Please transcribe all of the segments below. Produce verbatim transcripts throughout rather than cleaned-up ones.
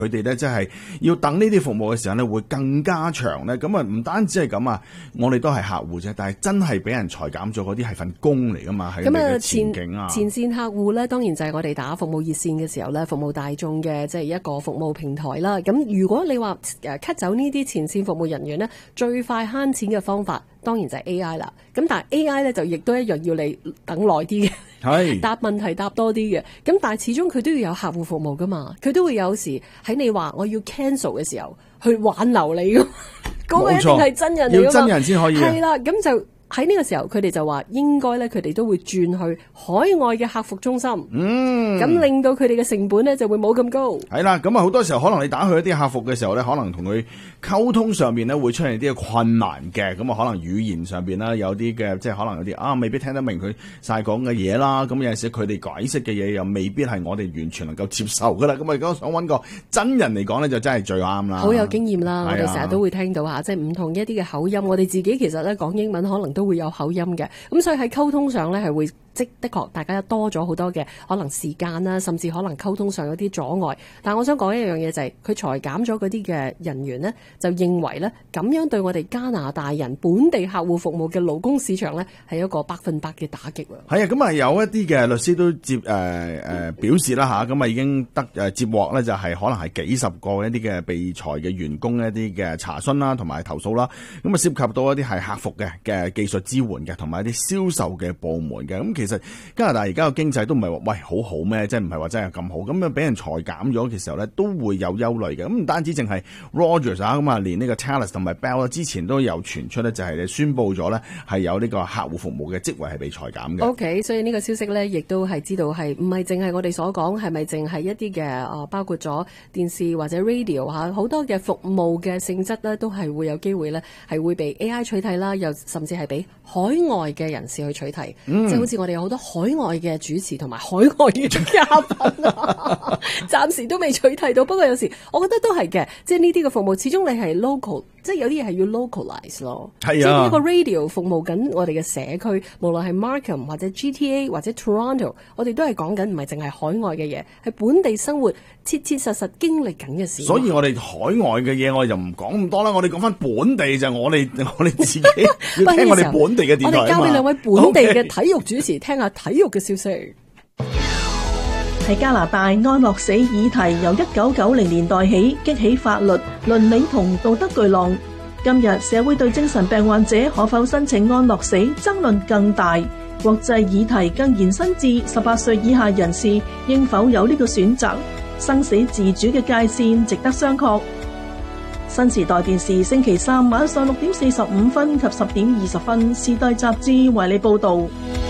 佢哋咧即係要等呢啲服務嘅時候咧，會更加長咧。咁啊，唔單止係咁啊，我哋都係客戶啫，但係真係俾人裁減咗嗰啲係份工嚟噶嘛，係佢哋嘅前景啊。 前線客戶咧，當然就係我哋打服務熱線嘅時候咧，服務大眾嘅即係一個服務平台啦。咁如果你話誒 cut 走呢啲前線服務人員咧，最快慳錢嘅方法，當然就係 A I 啦。咁但係 A I 咧就亦都一樣要你等耐啲嘅。 係答問題答多啲嘅，咁但係始終佢都要有客戶服務噶嘛，佢都會有時喺你話我要 cancel 嘅時候去挽留你噶，嗰個一定係真人嚟噶嘛， 要真人先可以。 係啦，咁就喺呢個時候，佢哋就話應該咧，佢哋都會轉去海外嘅客服中心，嗯，咁令到佢哋嘅成本咧就會冇咁高。 係啦，咁啊好多時候可能你打去一啲客服嘅時候咧，可能同佢溝通上面咧會出現啲困難嘅，咁啊可能語言上邊啦有啲嘅，即係可能有啲啊未必聽得明佢晒講嘅嘢啦，咁有陣時佢哋解釋嘅嘢又未必係我哋完全能夠接受噶啦，咁啊如果想揾個真人嚟講咧，就真係最啱啦。好有經驗啦，我哋成日都會聽到吓，即係唔同一啲嘅口音，我哋自己其實咧講英文可能都會有口音嘅，咁所以喺溝通上咧係會。即的確，大家多咗好多嘅可能時間啦，甚至可能溝通上有啲阻礙。但係我想講一樣嘢就係、是，佢裁減咗嗰啲嘅人員呢，就認為呢咁樣對我哋加拿大人本地客戶服務嘅勞工市場呢，係一個百分百嘅打擊喎。 係啊，咁啊有一啲嘅律師都接誒誒、呃呃、表示啦吓，咁啊已經得誒接獲呢，就係可能係幾十個一啲嘅被裁嘅員工一啲嘅查詢啦，同埋投訴啦。咁啊涉及到一啲係客服嘅嘅技術支援嘅，同埋一啲銷售嘅部門嘅。咁其實加拿大而家嘅經濟都唔係話喂好好咩，即係唔係話真係咁好，咁樣俾人裁減咗嘅時候咧，都會有憂慮嘅。咁唔單止淨係 Rogers 啊，咁啊連呢個 Telus 同埋 Bell 之前都有傳出咧，就係宣佈咗咧係有呢個客戶服務嘅職位係被裁減嘅。 OK， 所以呢個消息咧，亦都係知道係唔係淨係我哋所講，係咪淨係一啲嘅啊，包括咗電視或者 radio 嚇，好多嘅服務嘅性質咧，都係會有機會咧係會被 A I 取替啦，又甚至係俾海外嘅人士去取替，嗯、即係好似我哋有好多海外嘅主持同埋海外嘅嘉賓啊，暫時都未取替到。不過有時我覺得都係嘅，即係呢啲嘅服務始終你係 local， 即係有啲嘢係要 localize 咯。係啊，即係呢個 radio 服務緊我哋嘅社區，無論係 Markham 或者 G T A 或者 Toronto， 我哋都係講緊唔係淨係海外嘅嘢，係本地生活切切實實經歷緊嘅事。 所以我哋海外嘅嘢我哋就唔講咁多啦，我哋講翻本地就係我哋我哋自己要聽我哋本地嘅電台啊嘛。我哋交俾兩位本地嘅體育主持聽下體育嘅消息。 喺加拿大，安樂死議題由一九九零年代起激起法律、倫理同道德巨浪。今日社會對精神病患者可否申請安樂死爭論更大，國際議題更延伸至十八歲以下人士應否有呢個選擇，生死自主嘅界線值得商榷。新時代電視星期三晚上六點四十五分及十點二十分，時代雜誌為你報道。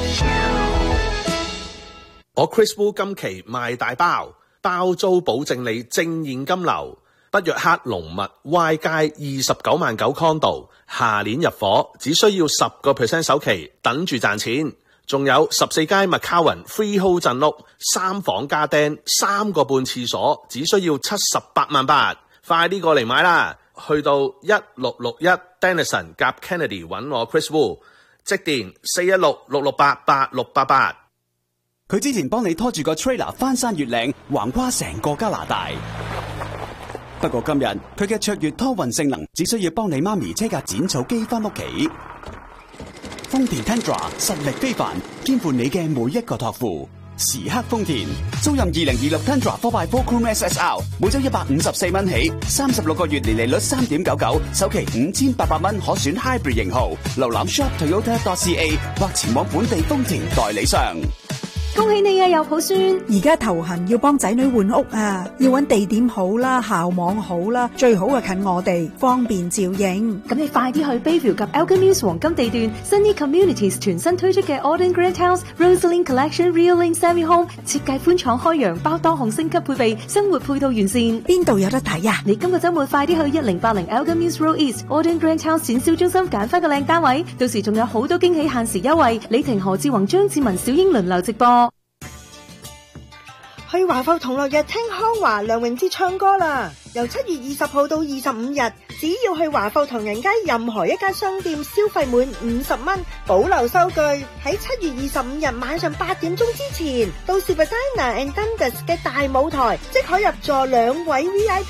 我 Chris Wu 今期賣大包，包租保證你正現金流。北約克龍物 Y 街二十九萬九 condo， 下年入伙，只需要十個 percent 首期，等住賺錢。仲有十四街 McCowan Freehold 鎮屋，三房加釘，三個半廁所，只需要七十八萬八。快啲過嚟買啦！去到一六六一 Denison 夾 Kennedy 揾我 Chris Wu， 即電四一六六六八八六八八。 佢之前幫你拖住個 trailer 翻山越嶺，橫跨成個加拿大。不過今日佢嘅卓越拖運性能，只需要幫你媽咪車架剪草機翻屋企。豐田 Tundra 實力非凡，肩負你嘅每一個託付。時刻豐田，租任二零二六 Tundra four by four Chrome S S R， 每周一百五十四蚊起，三十六個月年利率三點九九，首期五千八百蚊可選 Hybrid 型號。瀏覽 shop toyota dot c a 或前往本地豐田代理商。 恭喜你啊，有抱孫！ 而家頭痕要幫仔女換屋啊，要揾地點好啦，校網好啦，最好係近我哋，方便照應。 咁你快啲去 Bayview 及 Elgin Mills 黃金地段 Sunny Communities 全新推出嘅 Auden Grand House Rosalind Collection Real Link Semi Home， 設計寬敞開揚，包多項升級配備，生活配套完善。邊度有得睇啊？ 你今個周末快啲去一零八零 Elgin Mills Road East Auden Grand House 展銷中心揀翻個靚單位，到時仲有好多驚喜限時優惠。李婷、何志宏、張志文、小英輪流直播。 去華埠同樂日聽康華梁詠芝唱歌啦！由七月二十號到二十五日，只要去華埠唐人街任何一間商店消費滿五十蚊，保留收據。喺七月二十五日晚上八點鐘之前，到 Sivadina and Dundas 嘅大舞台，即可入座兩位 V I P。